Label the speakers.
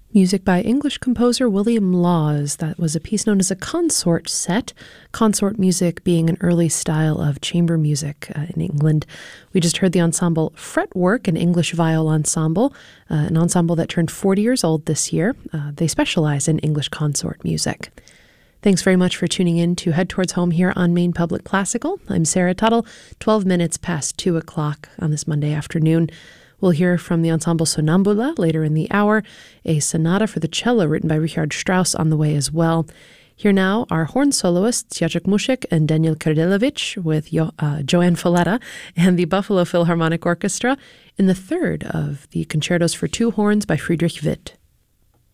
Speaker 1: Music by English composer William Laws. That was a piece known as a consort set, consort music being an early style of chamber music in England. We just heard the ensemble Fretwork, an English viol ensemble, an ensemble that turned 40 years old this year. They specialize in English consort music. Thanks very much for tuning in to Head Towards Home here on Maine Public Classical. I'm Sarah Tuttle, 12 minutes past 2 o'clock on this Monday afternoon. We'll hear from the ensemble Sonambula later in the hour, a sonata for the cello written by Richard Strauss on the way as well. Here now are horn soloists Jacek Mushik and Daniel Kardelevich with Joanne Folletta and the Buffalo Philharmonic Orchestra in the third of the concertos for two horns by Friedrich Witt.